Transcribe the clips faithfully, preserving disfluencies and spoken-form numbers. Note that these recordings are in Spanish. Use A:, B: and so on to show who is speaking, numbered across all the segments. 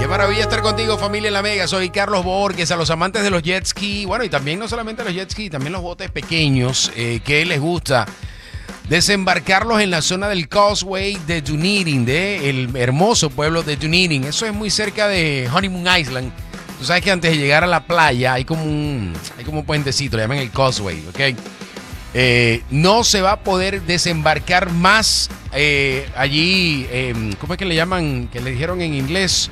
A: Qué maravilla estar contigo, familia en la Mega. Soy Carlos Borges. A los amantes de los jet ski, bueno, y también no solamente los jet ski, también los botes pequeños, eh, que les gusta desembarcarlos en la zona del Causeway de Dunedin, de el hermoso pueblo de Dunedin. Eso es muy cerca de Honeymoon Island. Tú sabes que antes de llegar a la playa hay como un, hay como un puentecito, le llaman el Causeway, ¿ok? Eh, no se va a poder desembarcar más eh, allí, eh, ¿cómo es que le llaman? Que le dijeron en inglés,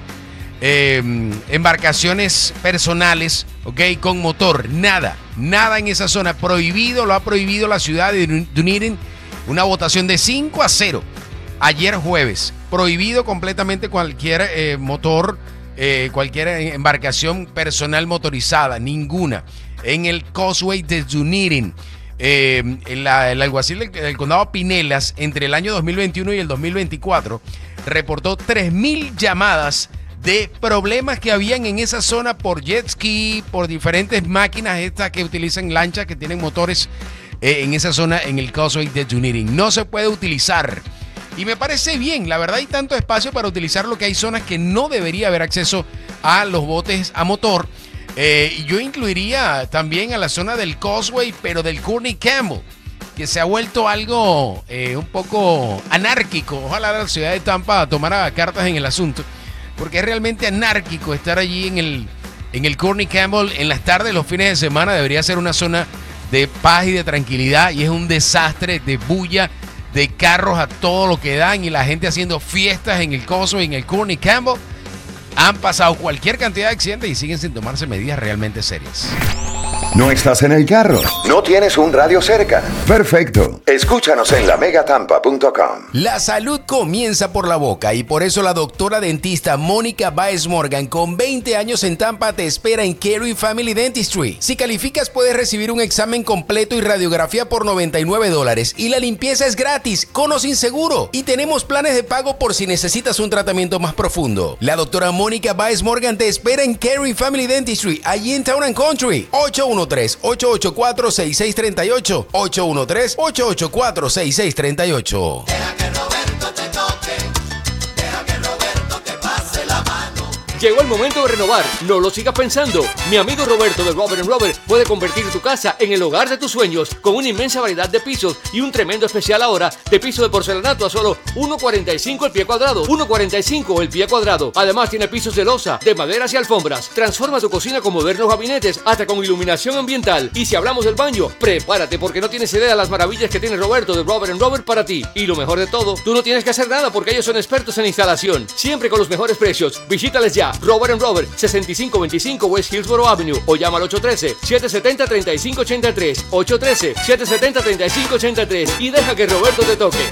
A: eh, embarcaciones personales, ¿ok? Con motor, nada, nada en esa zona, prohibido, lo ha prohibido la ciudad de Dunedin, una votación de cinco a cero, ayer jueves, prohibido completamente cualquier eh, motor, eh, cualquier embarcación personal motorizada, ninguna, en el Causeway de Dunedin. Eh, la, el alguacil del, del condado Pinellas entre el año dos mil veintiuno y el dos mil veinticuatro reportó tres mil llamadas de problemas que habían en esa zona por jet ski, por diferentes máquinas estas que utilizan lanchas que tienen motores eh, en esa zona en el Causeway de Dunedin. No se puede utilizar. Y me parece bien, la verdad hay tanto espacio para utilizarlo que hay zonas que no debería haber acceso a los botes a motor. Eh, yo incluiría también a la zona del Causeway, pero del Courtney Campbell, que se ha vuelto algo eh, un poco anárquico. Ojalá la ciudad de Tampa tomara cartas en el asunto, porque es realmente anárquico estar allí en el, en el Courtney Campbell en las tardes, los fines de semana. Debería ser una zona de paz y de tranquilidad, y es un desastre de bulla, de carros a todo lo que dan, y la gente haciendo fiestas en el Causeway, en el Courtney Campbell. Han pasado cualquier cantidad de accidentes y siguen sin tomarse medidas realmente serias.
B: ¿No estás en el carro? ¿No tienes un radio cerca? Perfecto. Escúchanos en la mega tampa punto com.
A: La salud comienza por la boca, y por eso la doctora dentista Mónica Baez Morgan, con veinte años en Tampa, te espera en Caring Family Dentistry. Si calificas, puedes recibir un examen completo y radiografía por noventa y nueve dólares, y la limpieza es gratis, con o sin seguro. Y tenemos planes de pago por si necesitas un tratamiento más profundo. La doctora Mónica Baez Morgan te espera en Caring Family Dentistry, allí en Town and Country. ocho uno tres, ocho ocho cuatro, seis seis tres ocho. ocho uno tres, ocho ocho cuatro, seis seis tres ocho.
C: Deja que Roberto te toque, deja que Roberto te pase la mano.
D: Llegó el momento de renovar, no lo sigas pensando. Mi amigo Roberto de Robert and Robert puede convertir tu casa en el hogar de tus sueños, con una inmensa variedad de pisos y un tremendo especial ahora de piso de porcelanato a solo uno cuarenta y cinco el pie cuadrado. uno cuarenta y cinco el pie cuadrado. Además tiene pisos de losa, de maderas y alfombras. Transforma tu cocina con modernos gabinetes, hasta con iluminación ambiental. Y si hablamos del baño, prepárate, porque no tienes idea de las maravillas que tiene Roberto de Robert and Robert para ti. Y lo mejor de todo, tú no tienes que hacer nada, porque ellos son expertos en instalación, siempre con los mejores precios. Visítales ya, Robert and Robert, sesenta y cinco veinticinco West Hillsborough Avenue, o llama al ocho uno tres, siete siete cero, tres cinco ocho tres, ocho uno tres, siete siete cero, tres cinco ocho tres, y deja que Roberto te toque.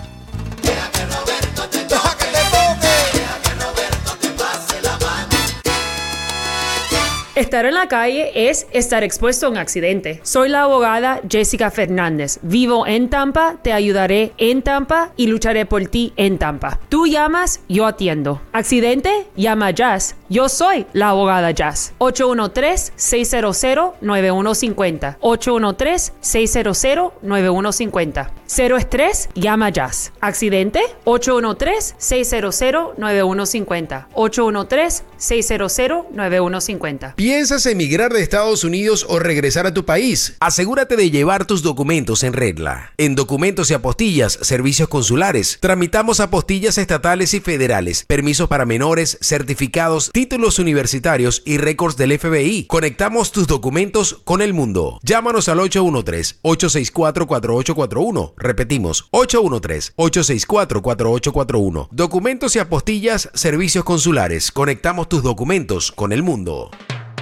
C: Deja que Roberto te toque, deja que te toque, deja que Roberto te pase la mano.
E: Estar en la calle es estar expuesto a un accidente. Soy la abogada Jessica Fernández. Vivo en Tampa, te ayudaré en Tampa y lucharé por ti en Tampa. Tú llamas, yo atiendo. ¿Accidente? Llama a Jazz. Yo soy la abogada Jazz. ocho uno tres, seis cero cero, nueve uno cinco cero. ocho uno tres, seis cero cero, nueve uno cinco cero. Cero estrés, llama a Jazz. ¿Accidente? ocho uno tres, seis cero cero, nueve uno cinco cero. ocho uno tres, seis cero cero, nueve uno cinco cero.
A: ¿Piensas emigrar de Estados Unidos o regresar a tu país? Asegúrate de llevar tus documentos en regla. En Documentos y Apostillas, Servicios Consulares, tramitamos apostillas estatales y federales, permisos para menores, certificados, títulos universitarios y récords del F B I. Conectamos tus documentos con el mundo. Llámanos al ocho uno tres, ocho seis cuatro, cuatro ocho cuatro uno. Repetimos, ocho uno tres, ocho seis cuatro, cuatro ocho cuatro uno. Documentos y Apostillas, Servicios Consulares. Conectamos tus documentos con el mundo.